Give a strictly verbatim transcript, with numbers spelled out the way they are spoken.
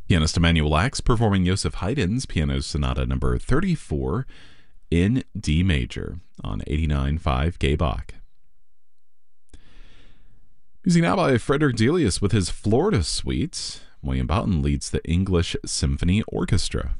Pianist Emanuel Ax performing Joseph Haydn's Piano Sonata number thirty-four in D major on eighty-nine point five K Bach. Music now by Frederick Delius with his Florida Suite. William Boughton leads the English Symphony Orchestra.